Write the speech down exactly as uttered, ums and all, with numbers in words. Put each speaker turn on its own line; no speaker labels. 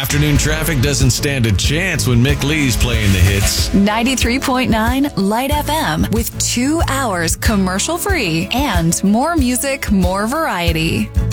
Afternoon traffic doesn't stand a chance when Mick Lee's playing the hits.
ninety-three point nine Light F M with two hours commercial free and more music, more variety.